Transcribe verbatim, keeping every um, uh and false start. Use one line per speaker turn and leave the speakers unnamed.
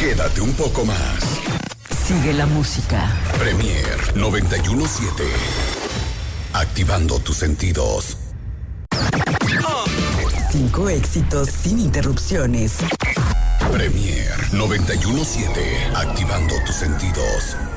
Quédate un poco más.
Sigue la música.
Premier noventa y uno punto siete. Activando tus sentidos.
Cinco éxitos sin interrupciones.
Premier noventa y uno punto siete. Activando tus sentidos.